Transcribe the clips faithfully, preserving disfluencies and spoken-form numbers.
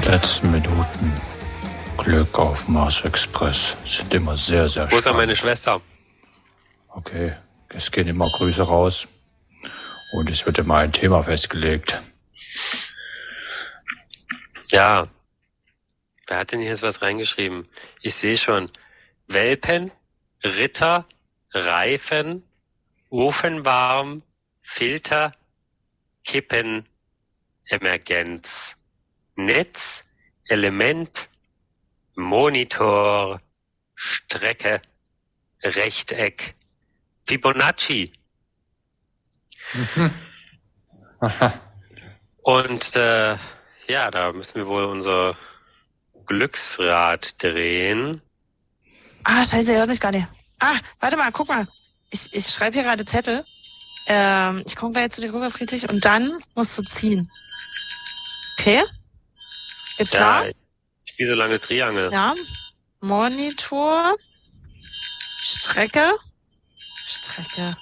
Letzten Minuten Glück auf Mars Express sind immer sehr, sehr spannend. Wo ist denn meine Schwester? Okay, es gehen immer Grüße raus und es wird immer ein Thema festgelegt. Ja, wer hat denn hier jetzt was reingeschrieben? Ich sehe schon. Welpen, Ritter, Reifen, Ofenwarm, Filter, Kippen, Emergenz, Netz, Element, Monitor, Strecke, Rechteck, Fibonacci. Mhm. Aha. Und äh, ja, da müssen wir wohl unser Glücksrad drehen. Ah, scheiße, er hört mich gar nicht. Ah, warte mal, guck mal. Ich, ich schreibe hier gerade Zettel. Ähm, ich komme gleich zu dir rüber, Friedrich, und dann musst du ziehen. Okay? Geht klar? Ja, ich spiele so lange Triangel. Ja. Monitor. Strecke. Strecke.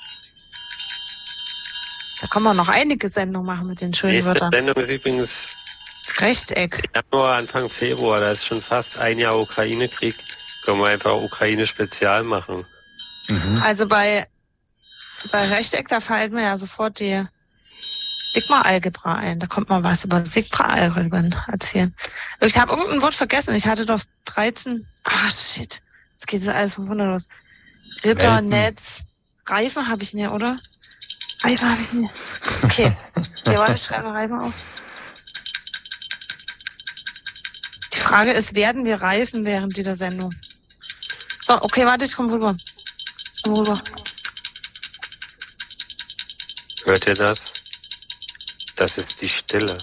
Da kann man noch einige Sendungen machen mit den schönen Nächste Wörtern. Sendung ist übrigens Rechteck. Januar, Anfang Februar. Da ist schon fast ein Jahr Ukraine-Krieg. Können wir einfach Ukraine-Spezial machen. Mhm. Also bei, bei Rechteck, da fällt mir ja sofort die Sigma-Algebra ein. Da kommt mal was über Sigma-Algebra erzählen. Ich habe irgendein Wort vergessen. Ich hatte doch dreizehn. Ah, shit. Jetzt geht das alles von vorne los. Ritter, Welpen. Netz. Reifen habe ich nicht, oder? Reifen habe ich nicht. Okay. Ja, warte, ich schreibe mal Reifen auf. Die Frage ist, werden wir reifen während dieser Sendung? So, okay, warte, ich komme rüber. Ich komm rüber. Hört ihr das? Das ist die Stille.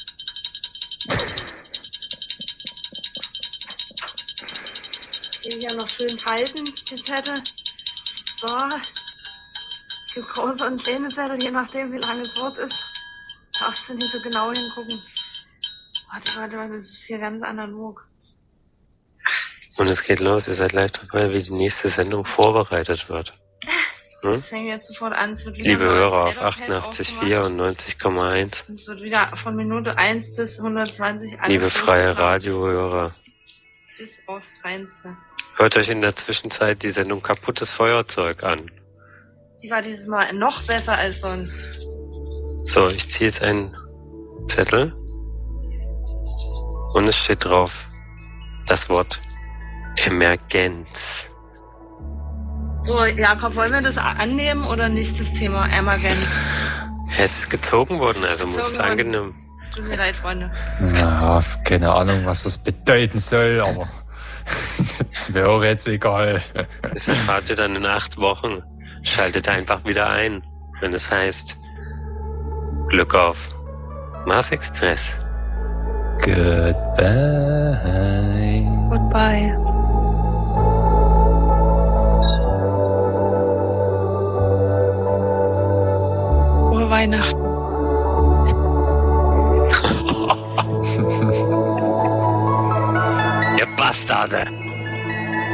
Den hier noch schön halten, die Zettel. So. Für große und kleine Zettel, je nachdem, wie lang das Wort ist. Darfst du nicht so genau hingucken. Warte, warte, warte, das ist hier ganz analog. Und es geht los. Ihr seid live dabei, wie die nächste Sendung vorbereitet wird. Hm? Das fängt jetzt sofort an. Es wird wieder Liebe mal Hörer als auf Aeropad achtundachtzig Komma aufgemacht. vier und neunzig Komma eins. Es wird wieder von Minute eins bis hundertzwanzig alles Liebe freie durchgebracht. Radiohörer. Bis aufs Feinste. Hört euch in der Zwischenzeit die Sendung Kaputtes Feuerzeug an. Die war dieses Mal noch besser als sonst. So, ich ziehe jetzt einen Zettel. Und es steht drauf das Wort Emergenz. So, Jakob, wollen wir das annehmen oder nicht, das Thema Emergenz? Es ist gezogen worden, also muss es Gezogen worden. angenommen. Tut mir leid, Freunde. Ja, keine Ahnung, was das bedeuten soll, aber das wäre auch jetzt egal. Das erfahrt ihr dann in acht Wochen. Schaltet einfach wieder ein, wenn es heißt Glück auf Mars Express. Goodbye. Goodbye. Frohe Weihnachten. Ihr Bastarde!